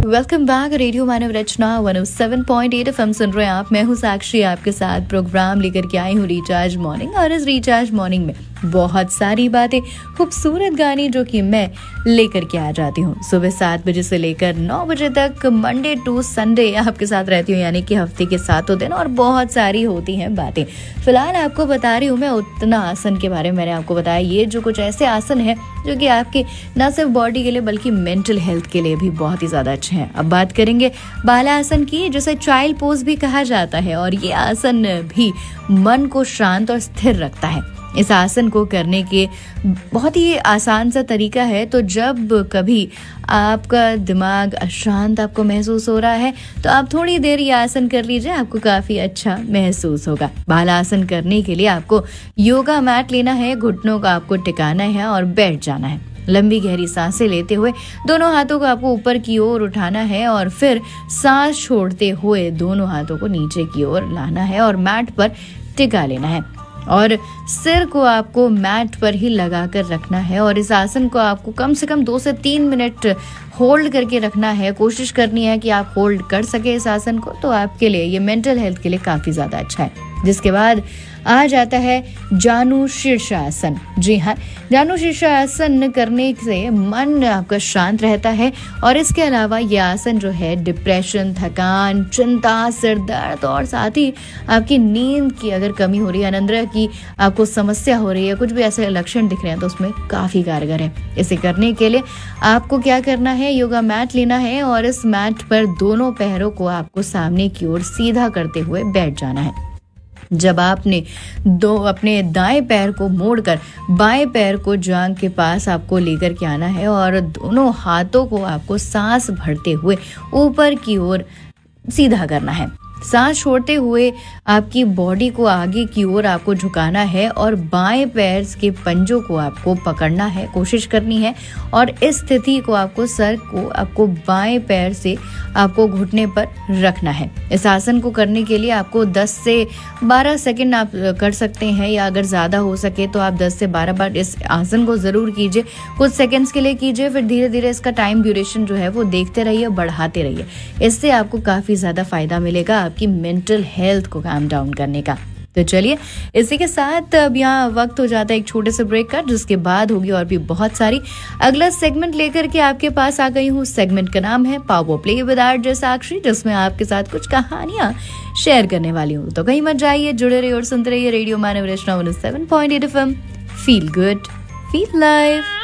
Welcome back. Radio मानव रचना 107.8 FM सुन रहे हैं आप। मैं हूँ साक्षी, आपके साथ प्रोग्राम लेकर के आई हूँ रिचार्ज मॉर्निंग। और इस रिचार्ज मॉर्निंग में बहुत सारी बातें, खूबसूरत गाने जो कि मैं लेकर के आ जाती हूँ सुबह 7 बजे से लेकर 9 बजे तक, मंडे टू संडे आपके साथ रहती हूँ, यानी कि हफ्ते के 7 दिन। और बहुत सारी होती हैं बातें। फिलहाल आपको बता रही हूँ मैं उत्तना आसन के बारे में। मैंने आपको बताया ये जो कुछ ऐसे आसन है जो कि आपके न सिर्फ बॉडी के लिए बल्कि मेंटल हेल्थ के लिए भी बहुत ही ज्यादा अच्छे हैं। अब बात करेंगे बालासन की, जिसे चाइल्ड पोज भी कहा जाता है। और ये आसन भी मन को शांत और स्थिर रखता है। इस आसन को करने के बहुत ही आसान सा तरीका है। तो जब कभी आपका दिमाग अशांत आपको महसूस हो रहा है तो आप थोड़ी देर ये आसन कर लीजिए, आपको काफी अच्छा महसूस होगा। बालासन करने के लिए आपको योगा मैट लेना है, घुटनों का आपको टिकाना है और बैठ जाना है। लंबी गहरी सांसें लेते हुए दोनों हाथों को आपको ऊपर की ओर उठाना है और फिर सांस छोड़ते हुए दोनों हाथों को नीचे की ओर लाना है और मैट पर टिका लेना है। और सिर को आपको मैट पर ही लगाकर रखना है। और इस आसन को आपको कम से कम 2 से 3 मिनट होल्ड करके रखना है। कोशिश करनी है कि आप होल्ड कर सके इस आसन को, तो आपके लिए ये मेंटल हेल्थ के लिए काफी ज्यादा अच्छा है। जिसके बाद आ जाता है जानु शीर्षासन। जी हाँ, जानु शीर्षासन करने से मन आपका शांत रहता है। और इसके अलावा ये आसन जो है डिप्रेशन, थकान, चिंता, सिर दर्द और साथ ही आपकी नींद की अगर कमी हो रही है, अनिद्रा की आपको समस्या हो रही है, कुछ भी ऐसे लक्षण दिख रहे हैं, तो उसमें काफी कारगर है। इसे करने के लिए आपको क्या करना है, योगा मैट लेना है और इस मैट पर दोनों पैरों को आपको सामने की ओर सीधा करते हुए बैठ जाना है। जब आपने अपने दाएं पैर को मोड़कर बाएं पैर को जांघ के पास आपको लेकर के आना है और दोनों हाथों को आपको सांस भरते हुए ऊपर की ओर सीधा करना है। सांस छोड़ते हुए आपकी बॉडी को आगे की ओर आपको झुकाना है और बाएं पैर के पंजों को आपको पकड़ना है, कोशिश करनी है। और इस स्थिति को आपको सर को आपको बाएं पैर से आपको घुटने पर रखना है। इस आसन को करने के लिए आपको 10 से 12 सेकंड आप कर सकते हैं, या अगर ज्यादा हो सके तो आप 10 से 12 बार इस आसन को जरूर कीजिए। कुछ सेकंड्स के लिए कीजिए, फिर धीरे धीरे इसका टाइम ड्यूरेशन जो है वो देखते रहिए, बढ़ाते रहिए। इससे आपको काफी ज्यादा फायदा मिलेगा आपकी मेंटल हेल्थ को काम डाउन करने का। तो चलिए, इसी के साथ अब यहाँ वक्त हो जाता है एक छोटे से ब्रेक का, जिसके बाद होगी और भी बहुत सारी। अगला सेगमेंट लेकर के आपके पास आ गई हूँ। सेगमेंट का नाम है पावर प्ले विद आरजे साक्षी, जिसमें आपके साथ कुछ कहानियां शेयर करने वाली हूँ। तो कहीं मत जाइए, जुड़े रहिए और सुनते रहिए रेडियो मानव रचना 107.8 FM। Feel good, feel life.